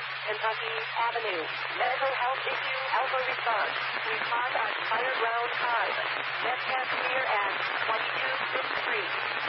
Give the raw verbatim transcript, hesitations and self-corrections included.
North Kentucky Avenue. Medical health issue, Alpha response. Respond on Fire Ground five. Net cast clear at twenty-two fifty-three.